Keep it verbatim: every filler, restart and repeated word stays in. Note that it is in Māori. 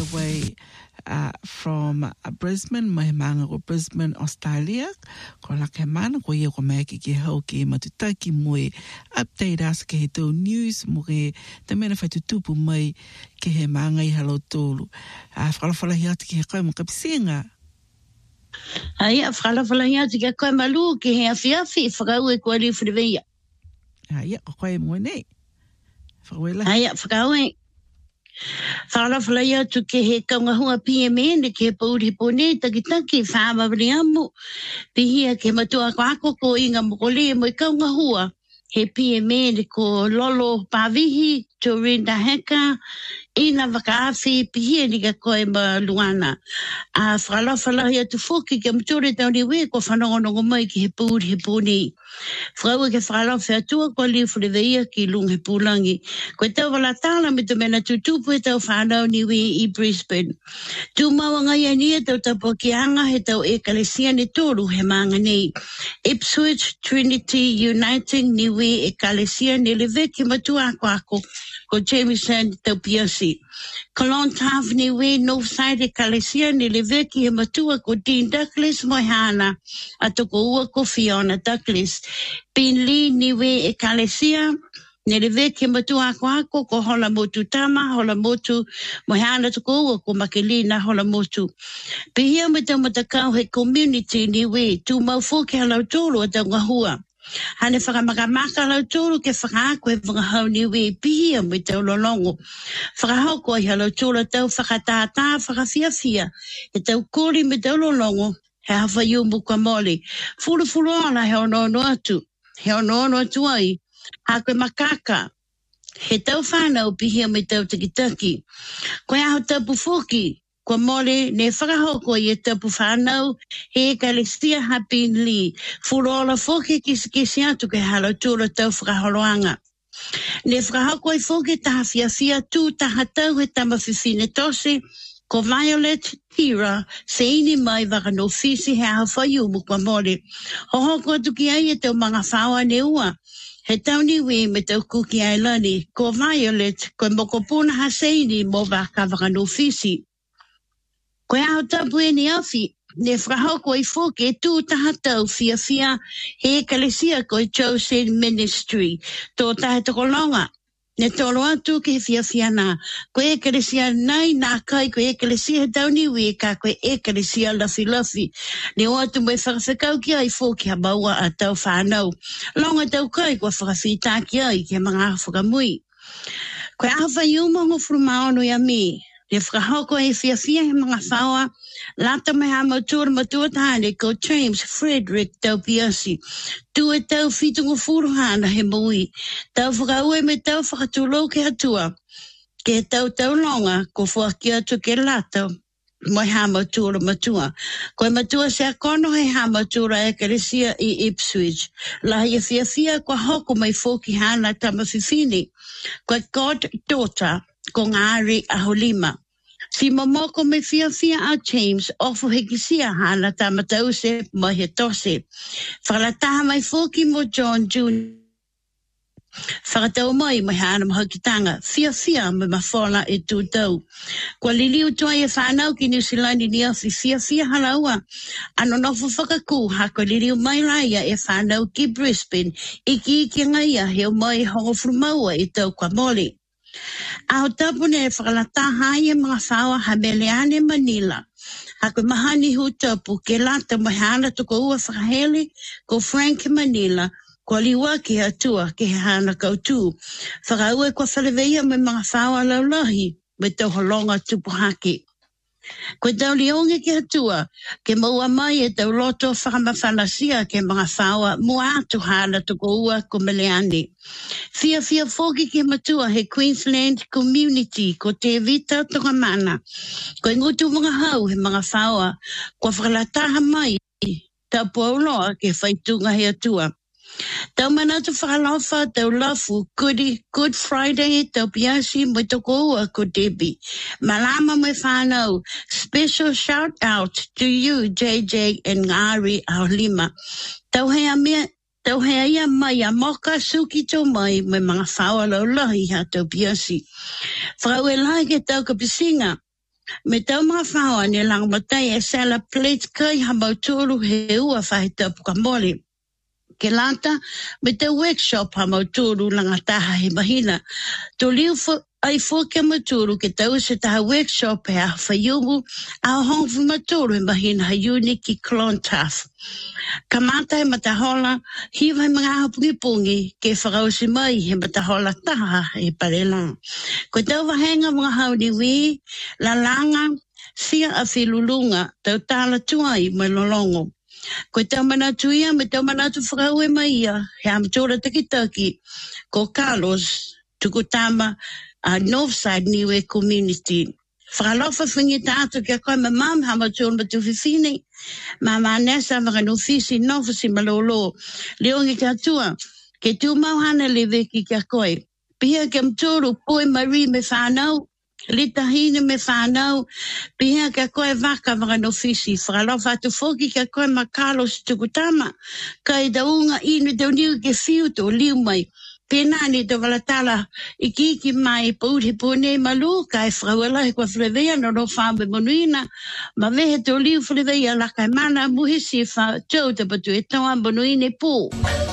way uh, from uh, Brisbane, mai manga ko Brisbane, Australia. Ko la ke mana ko ye ko mai ki ki hau ki matuta ki moe update as ke he tau news mo ke te mena whai tutupu mai ke he manga i halo tolu. Uh, whakalawhala hi ati ki he koe mo kapisinga. Ai, whakalawhala hi ati ki he koe malu ki he awhiawhi whakau e kua li whiriweia. Ai, ko koe mo nei. Whakawela. Ai, whakau e. Whakalawhala hi atu ke he kaungahua P M N ke he pauri pone takitaki whaamawari amu. Pihia ke matua ko ako ko inga mokole mo i kaungahua. He P M N ko Lolo Pavihi, Jorinda Heka, ina wakaafi pihia ni ka koe ma luana. A whakalawhala hi atu whoki ke mture tauni we ko whanongonongo mai ki he pauri he pone. Whakau ke whakalawhi atua ko li whiriweia ki lung he pūlangi. Koe tau wala tāla me tu mena tutupu he tau whanau ni we i Brisbane. Tu mawanga ia nia tau tapo ki anga he tau ekalesia ni toru he maanga nei. Ipswich Trinity Uniting ni we ekalesia ni lewe ki matua ako ako ko Jameson tau piasi. Colon Tav ni we Northside ekalesia ni lewe ki he matua ko Dean Douglas Moihana ato ko ua ko Fiona Douglas. Pin Lee ni we ekalesia ne lewe ke matua ako ako ko hola motu tama, hola motu mohana tuko ua ko Makelina hola motu. Pihia me tau matakau he community ni we tu maufu ke halau tolu a tau ngahua. Hane whakamakamaka halau tolu ke whakaako he whakahau ni we pihia me tau lolongo. Whakahau ko he halau tolu a tau whakatātā whakawhiawhia he tau kori me tau lolongo he hawhaiumu kwa mole. Furu furu ana he ono atu, he ono atu ai. Hake makaka, he tau whanau pihia me tau takitaki. Koe aho tapu whoki, kua mole ne whakahoko i e tapu whanau, he ekalesia Hapin Lee. Furola whoki kisi kisi atu ke halo tūra tau whakaholoanga. Ne whakahoko i whoki taha fia fia tū taha tau he tamawhiwhine tose, ko Violet Tira, se ini mai waka no fisi he aho whaiumu kua mole. Hohoko atu ki ai e tau mga whaua ne ua. He tauni we me tau kuki ai lani, ko Violet, ko mokopuna haseini mo waka waka no fisi. Koe aho tapu e ni awhi, ne whakahoko i whoke e tū taha tau fia fia he ekalesia ko i Chosen Ministry, tō tahe toko longa. Ne tolo atu ke fia fia nā, ko ekalesia nai nā kai ko ekalesia he tauni we ka ko ekalesia lafi lafi. Ne o atu mai whakawhakau ki ai whoke ha maua a tau whanau. Longa tau kai ko whakawhita ki ai ke mga whakamui. Koe awha iuma ho frumaono ia mi. Ne whakahoko e fia fia he mga whaua, lata mai ha mautura matua tāne ko James Frederick tau piasi. Tu e tau whitungo furuhana he mui. Tau whakaue me tau whakatulou ke atua. Ke tau tau longa ko whaki atu ke lata mai ha mautura matua. Koe matua se akono he ha mautura e keresia i Ipswich. La ia fia fia ko hoko mai whoki hana tamawhiwhine. Koe God Daughter ko ngāri aholima. Si momoko me fia fia a James ofo he kisia hana tamatause mo he tose. Whakalataha mai whoki mo John Junior Whakatau mai mai hana mo hakitanga. Fia fia me mawhola e tūtau. Kua liliu toa e whanau ki New Zealand ni awhi fia fia halaua. Ano nofo whakaku ha kua liliu mai laia e whanau ki Brisbane. Iki iki ngaia heo mai hongo frumaua i tau kua mole. Aho tapune e whakalataha ia mga whaua ha Meleane Manila. Hako mahani hu tapu ke lata mahana tuko ua whakahele ko Frank Manila ko liwa ki atua ke hana kautu. Whakaue ko whaleweia me mga whaua laulahi me tau holonga tupu hake. Koe tau lionge ki atua ke maua mai e tau loto whakamawhanasia ke mga whaua mua atu hana tuko ua ko Meleane. Fia fia whoki ki matua he Queensland Community ko te vita toka mana. Koe ngutu mga hau he mga whaua ko whakalataha mai tau pauloa ke whaitunga he atua. Tau manatu whakalofa tau lafu Good, Good Friday tau piasi mo toko ua ko Debbie. Malama me whanau. Special shout out to you J J and Ngāri Aholima. Tau hea mea Tau hea ia mai a moka suki tau mai me mga whaua laulahi ha tau piasi. Whakau e lai ke tau ka pisinga. Me tau mga whaoa ni lang matai e sala plate kai ha mauturu he ua whahita puka mole. Ke lata, me te workshop ha mauturu langa taha he mahina. To liu fo ai fo ke maturu ke tau se taha workshop he a whaiumu a hong fu maturu he mahina ha uniki clontaf. Ka mata he matahola, hiwa he mga hapungi pungi ke whakausi mai he matahola taha he parela. Ko tau wahenga mga hauni wi, la langa, sia a whilulunga, tau tala tuai mai lolongo. Ko tau manatu ia, me tau manatu whakau e mai ia, he amatora taki-taki, ko Carlos, tukutama, a uh, Northside Niue Community. Whakalofa whingi tātu kia koe ma mam, hama tūn ma tuwhiwhine, ma ma nesa mga nufisi nofisi malolo. Leongi kia tua, ke tū mauhana le veki kia koe. Pia ke mtoro poi Marie me whanau, Lita hine me whanau, pia kia koe waka mga nofisi. Whakalofa atu whoki kia koe ma Carlos tukutama, kai daunga inu dau niu ke fiuto liu mai. Penani te walatala i kiki mai pauti pone malu kai whakawela he kua whrewea no no whambe monuina ma vehe te oliu whrewea la kai mana muhisi wha tau te patu e tawa monuine pō.